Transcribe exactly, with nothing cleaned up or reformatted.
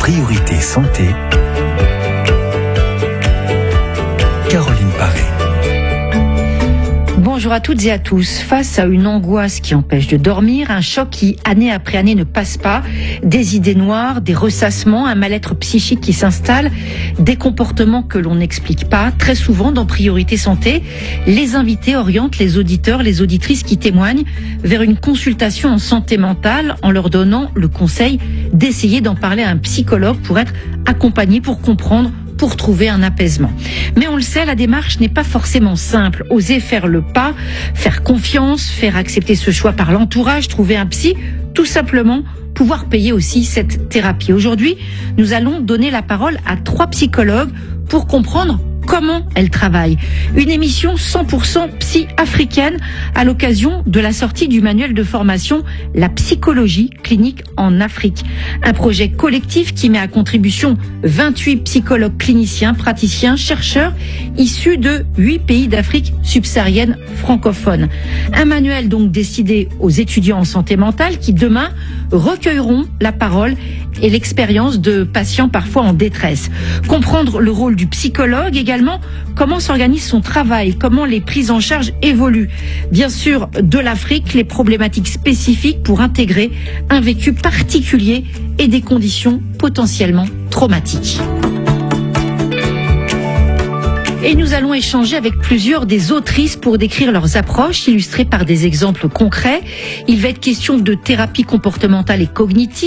Priorité Santé, Caroline Paré. Bonjour à toutes et à tous. Face à une angoisse qui empêche de dormir, un choc qui, année après année, ne passe pas, des idées noires, des ressassements, un mal-être psychique qui s'installe, des comportements que l'on n'explique pas, très souvent dans Priorité Santé, les invités orientent les auditeurs, les auditrices qui témoignent vers une consultation en santé mentale en leur donnant le conseil d'essayer d'en parler à un psychologue pour être accompagné, pour comprendre, pour trouver un apaisement. Mais on le sait, la démarche n'est pas forcément simple. Oser faire le pas, faire confiance, faire accepter ce choix par l'entourage, trouver un psy, tout simplement pouvoir payer aussi cette thérapie. Aujourd'hui, nous allons donner la parole à trois psychologues pour comprendre comment elles travaillent. Une émission cent pour cent psy africaine à l'occasion de la sortie du manuel de formation La psychologie clinique en Afrique. Un projet collectif qui met à contribution vingt-huit psychologues cliniciens, praticiens, chercheurs issus de huit pays d'Afrique subsaharienne francophone. Un manuel donc destiné aux étudiants en santé mentale qui demain recueilleront la parole et l'expérience de patients parfois en détresse. Comprendre le rôle du psychologue également, comment s'organise son travail, comment les prises en charge évoluent. Bien sûr, de l'Afrique, les problématiques spécifiques pour intégrer un vécu particulier et des conditions potentiellement traumatiques. Et nous allons échanger avec plusieurs des autrices pour décrire leurs approches, illustrées par des exemples concrets. Il va être question de thérapie comportementale et cognitive,